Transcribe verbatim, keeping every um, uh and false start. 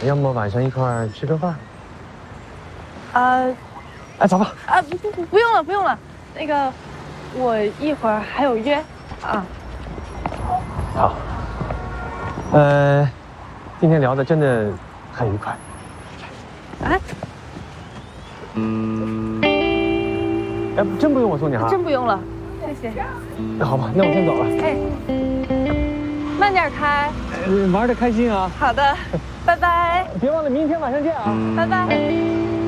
要么晚上一块儿吃个饭。 啊， 哎，走吧。 啊，不不不，不用了，不用了。那个，我一会儿还有约啊。 好。呃，今天聊的真的很愉快。 啊？ 哎，真不用我送你哈？ 真不用了，谢谢。 那好吧，那我先走了。 哎，慢点开。 呃，玩的开心啊。 好的，拜拜。 别忘了明天晚上见啊。 拜拜。